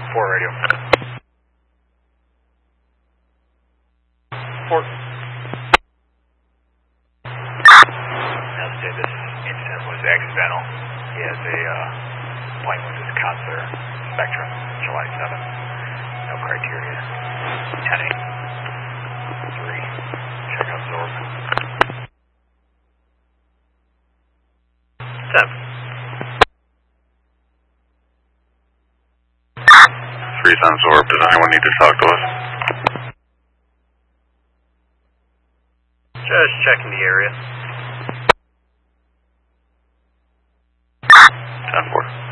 4 radio. 4. I'll say this incident was accidental. He has a plane with his COTS there, Spectrum, July 7th. No criteria. 10-8. 3. Check absorb. 10. 3's unabsorbed. Does anyone need to talk to us? Just checking the area. 10-4.